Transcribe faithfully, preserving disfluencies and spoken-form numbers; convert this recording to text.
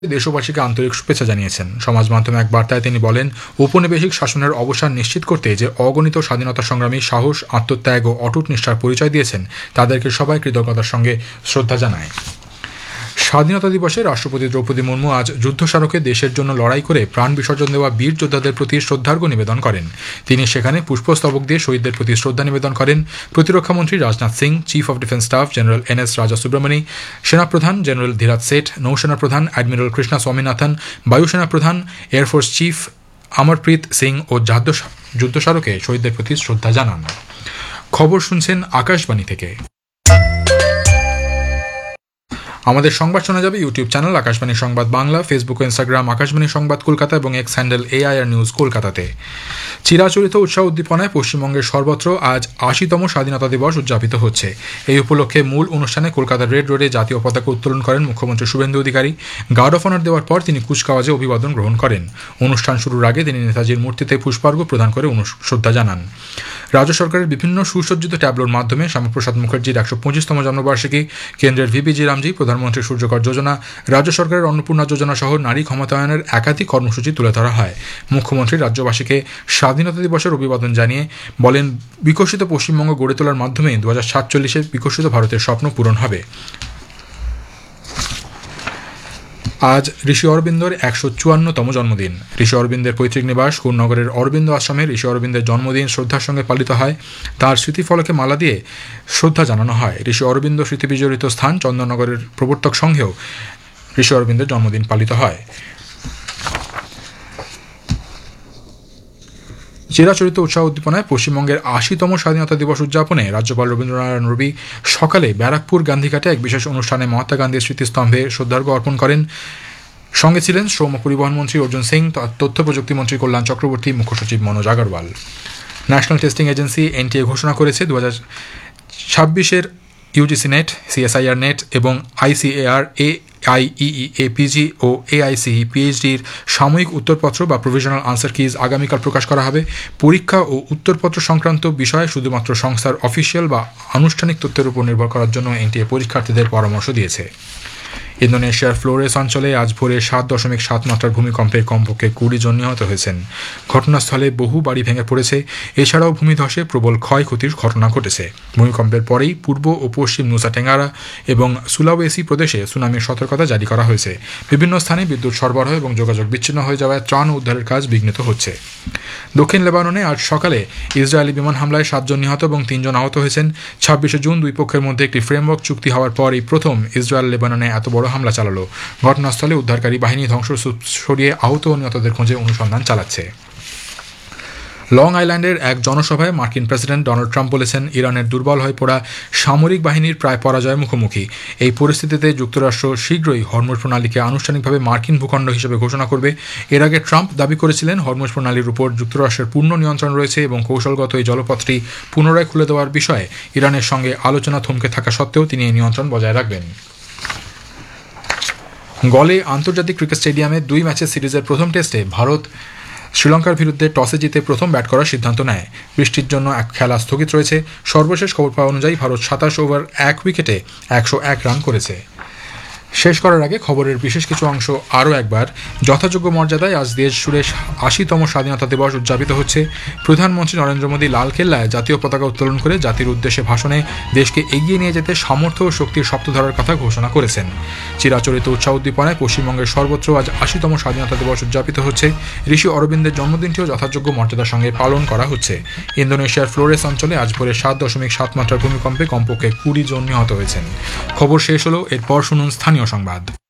দেশবাসীকে আন্তরিক শুভেচ্ছা জানিয়েছেন। সমাজ মাধ্যমে এক বার্তায় তিনি বলেন, ঔপনিবেশিক শাসনের অবসান নিশ্চিত করতে যে অগণিত স্বাধীনতা সংগ্রামী সাহস, আত্মত্যাগ ও অটুট নিষ্ঠার পরিচয় দিয়েছেন তাদেরকে সবাই কৃতজ্ঞতার সঙ্গে শ্রদ্ধা জানায়। স্বাধীনতা দিবসে রাষ্ট্রপতি দ্রৌপদী মুর্মু আজ যুদ্ধ স্মারকে দেশের জন্য লড়াই করে প্রাণ বিসর্জন দেওয়া বীর যোদ্ধাদের প্রতি শ্রদ্ধার্ঘ্য নিবেদন করেন। দিয়ে সেখানে পুষ্পস্তবক দিয়ে শহীদদের প্রতি শ্রদ্ধা নিবেদন করেন প্রতিরক্ষামন্ত্রী Rajnath Singh, chief of defence staff general N S রাজা সুব্রমণি, সেনাপ্রধান জেনারেল ধীরাজ সেঠ, নৌসেনা প্রধান অ্যাডমিরাল কৃষ্ণা স্বামীনাথন, বায়ুসেনা প্রধান এয়ারফোর্স চিফ অমরপ্রীত সিং ও যুদ্ধ স্মারকে শহীদদের প্রতি শ্রদ্ধা জানান। খবর শুনছেন আকাশবাণী থেকে। আমাদের সংবাদ শোনা যাবে ইউটিউব চ্যানেল আকাশবাণী সংবাদ বাংলা, ফেসবুক ও ইনস্টাগ্রাম আকাশবাণী সংবাদ কলকাতা এবং এক্স হ্যান্ডেল এআইআর নিউজ কলকাতাতে। চিরাচরিত উৎসাহ উদ্দীপনায় পশ্চিমবঙ্গের সর্বত্র আজ আশিতম স্বাধীনতা দিবস উদযাপিত হচ্ছে। এই উপলক্ষে মূল অনুষ্ঠানে কলকাতার রেড রোডে জাতীয় পতাকা উত্তোলন করেন মুখ্যমন্ত্রী Suvendu Adhikari. Guard of honour দেওয়ার পর তিনি কুচকাওয়াজে অভিবাদন গ্রহণ করেন। অনুষ্ঠান শুরুর আগে তিনি নেতাজির মূর্তিতে পুষ্পার্ঘ্য প্রদান করে শ্রদ্ধা জানান। রাজ্য সরকারের বিভিন্ন সুসজ্জিত ট্যাবলোর মাধ্যমে শ্যামাপ্রসাদ মুখার্জির একশো পঁচিশতম জন্মবার্ষিকী, কেন্দ্রের ভিপিজি রামজি, প্রধানমন্ত্রী সূর্যকর যোজনা, রাজ্য সরকারের অন্নপূর্ণা যোজনা সহ নারী ক্ষমতায়নের একাধিক কর্মসূচি তুলে ধরা হয়। মুখ্যমন্ত্রী রাজ্যবাসীকে স্বাধীনতা দিবসের অভিবাদন জানিয়ে বলেন, বিকশিত পশ্চিমবঙ্গ গড়ে তোলার মাধ্যমে দু হাজার সাতচল্লিশে বিকশিত ভারতের স্বপ্ন পূরণ হবে। আজ ঋষি অরবিন্দর একশো চুয়ান্নতম জন্মদিন। ঋষি অরবিন্দের পৈতৃক নিবাস কোন্নগরের অরবিন্দ আশ্রমে ঋষি অরবিন্দের জন্মদিন শ্রদ্ধার সঙ্গে পালিত হয়। তার স্মৃতিফলকে মালা দিয়ে শ্রদ্ধা জানানো হয়। ঋষি অরবিন্দ স্মৃতি বিজড়িত স্থান চন্দননগরের প্রবর্তক সংঘেও ঋষি অরবিন্দের জন্মদিন পালিত হয়। চিরাচরিত উৎসাহ উদ্দীপনায় পশ্চিমবঙ্গের আশিতম স্বাধীনতা দিবস উদযাপনে রাজ্যপাল রবীন্দ্রনারায়ণ রবি সকালে ব্যারাকপুর গান্ধীঘাটে এক বিশেষ অনুষ্ঠানে মহাত্মা গান্ধীর স্মৃতিস্তম্ভে শ্রদ্ধার্ঘ্য অর্পণ করেন। সঙ্গে ছিলেন শ্রম পরিবহন মন্ত্রী অর্জুন সিং, তথ্য প্রযুক্তি মন্ত্রী কল্যাণ চক্রবর্তী, মুখ্য সচিব Manoj Agarwal. National testing agency NTA ঘোষণা করেছে দু হাজার ছাব্বিশের ইউজিসি নেট, সিএসআইআর নেট এবং আইসিএআর এ আইইই এপিজি ও এআইসিই পিএইচডির সাময়িক উত্তরপত্র বা প্রভিশনাল আনসার কিজ আগামীকাল প্রকাশ করা হবে। পরীক্ষা ও উত্তরপত্র সংক্রান্ত বিষয়ে শুধুমাত্র সংস্থার অফিসিয়াল বা আনুষ্ঠানিক তথ্যের উপর নির্ভর করার জন্য এনটিএ পরীক্ষার্থীদের পরামর্শ দিয়েছে। ইন্দোনেশিয়ার ফ্লোরেস অঞ্চলে আজ ভোরে সাত দশমিক সাত মাত্রার ভূমিকম্পে কমপক্ষে কুড়ি জন নিহত হয়েছেন। ঘটনাস্থলে বহু বাড়ি ভেঙে পড়েছে। এছাড়াও ভূমিধসে প্রবল ক্ষয়ক্ষতির ঘটনা ঘটেছে। ভূমিকম্পের পরেই পূর্ব ও পশ্চিম নুসা টেঙ্গারা এবং সুলাওয়েসি প্রদেশে সুনামির সতর্কতা জারি করা হয়েছে। বিভিন্ন স্থানে বিদ্যুৎ সরবরাহ এবং যোগাযোগ বিচ্ছিন্ন হয়ে যাওয়ায় ত্রাণ ও উদ্ধারের কাজ বিঘ্নিত হচ্ছে। দক্ষিণ লেবাননে আজ সকালে ইসরায়েলি বিমান হামলায় সাতজন নিহত এবং তিনজন আহত হয়েছেন। ছাব্বিশে জুন দুই পক্ষের মধ্যে একটি ফ্রেমওয়ার্ক চুক্তি হওয়ার পর এই প্রথম ইসরায়েল লেবাননে এত বড় হামলা চালালো। ঘটনাস্থলে উদ্ধারকারী বাহিনী ধ্বংসস্তূপ সরিয়ে আহত ও নিহতদের খোঁজে অনুসন্ধান চালাচ্ছে। লং আইল্যান্ডের এক জনসভায় মার্কিন প্রেসিডেন্ট ডোনাল্ড ট্রাম্প বলেছেন, ইরানের দুর্বল হয়ে পড়া সামরিক বাহিনীর প্রায় পরাজয়ের মুখোমুখি। এই পরিস্থিতিতে যুক্তরাষ্ট্র শীঘ্রই হরমুজ প্রণালীকে আনুষ্ঠানিকভাবে মার্কিন ভূখণ্ড হিসেবে ঘোষণা করবে। এর আগে ট্রাম্প দাবি করেছিলেন হরমুজ প্রণালীর উপর যুক্তরাষ্ট্রের পূর্ণ নিয়ন্ত্রণ রয়েছে এবং কৌশলগত এই জলপথটি পুনরায় খুলে দেওয়ার বিষয়ে ইরানের সঙ্গে আলোচনা থমকে থাকা সত্ত্বেও তিনি এই নিয়ন্ত্রণ বজায় রাখবেন। গলে আন্তর্জাতিক ক্রিকেট স্টেডিয়ামে দুই ম্যাচের সিরিজের প্রথম টেস্টে ভারত শ্রীলঙ্কার বিরুদ্ধে টসে জিতে প্রথম ব্যাট করার সিদ্ধান্ত নেয়। বৃষ্টির জন্য এক খেলা স্থগিত রয়েছে। সর্বশেষ খবর পাওয়া অনুযায়ী ভারত সাতাশ ওভার এক উইকেটে একশো এক রান করেছে। শেষ করার আগে খবরের বিশেষ কিছু অংশ আরও একবার। যথাযোগ্য মর্যাদায় আজ দেশ জুড়ে আশিতম স্বাধীনতা দিবস উদযাপিত হচ্ছে। প্রধানমন্ত্রী নরেন্দ্র মোদী লালকেল্লায় জাতীয় পতাকা উত্তোলন করে জাতির উদ্দেশ্যে ভাষণে দেশকে এগিয়ে নিয়ে যেতে সামর্থ্য ও শক্তির সপ্তধারার কথা ঘোষণা করেছেন। চিরাচরিত উৎসাহ উদ্দীপনায় পশ্চিমবঙ্গের সর্বত্র আজ আশিতম স্বাধীনতা দিবস উদযাপিত হচ্ছে। ঋষি অরবিন্দের জন্মদিনটিও যথাযোগ্য মর্যাদার সঙ্গে পালন করা হচ্ছে। ইন্দোনেশিয়ার ফ্লোরেস অঞ্চলে আজ ভোরে সাত দশমিক সাত মাত্রার ভূমিকম্পে কমপক্ষে কুড়ি জন নিহত হয়েছেন। খবর শেষ হলো। এরপর শুনুন স্থানীয় সংবাদ।